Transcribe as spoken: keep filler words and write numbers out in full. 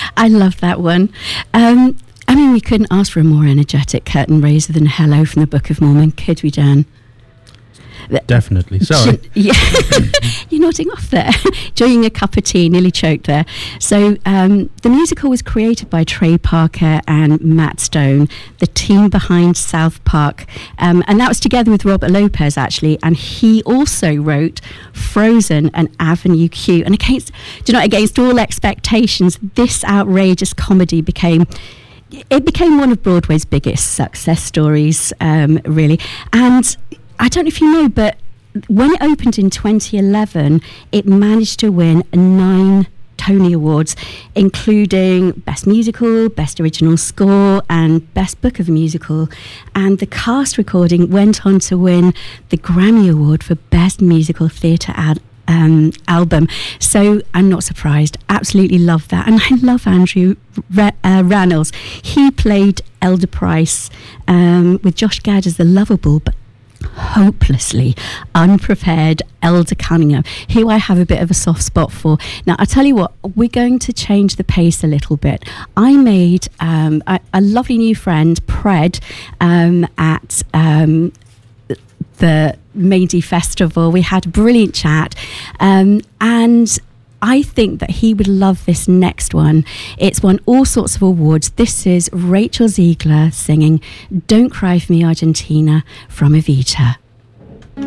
I love that one. Um, I mean, we couldn't ask for a more energetic curtain raiser than Hello from the Book of Mormon, could we, Dan? Definitely. Sorry. Yeah. You're nodding off there. Enjoying a cup of tea, nearly choked there. So um, the musical was created by Trey Parker and Matt Stone, the team behind South Park. Um, and that was together with Robert Lopez, actually. And he also wrote Frozen and Avenue Q. And against, do you know, against all expectations, this outrageous comedy became... It became one of Broadway's biggest success stories, um, really. And I don't know if you know, but when it opened in twenty eleven, it managed to win nine Tony Awards, including Best Musical, Best Original Score, and Best Book of a Musical. And the cast recording went on to win the Grammy Award for Best Musical Theatre Ad. Um, album. So I'm not surprised. Absolutely love that. And I love Andrew Ra- uh, Rannells. He played Elder Price um, with Josh Gad as the lovable but hopelessly unprepared Elder Cunningham, who I have a bit of a soft spot for. Now, I tell you what, we're going to change the pace a little bit. I made um, a, a lovely new friend, Pred, um, at um, the Mady Festival. We had a brilliant chat, um, and I think that he would love this next one. It's won all sorts of awards. This is Rachel Ziegler singing Don't Cry For Me, Argentina from Evita.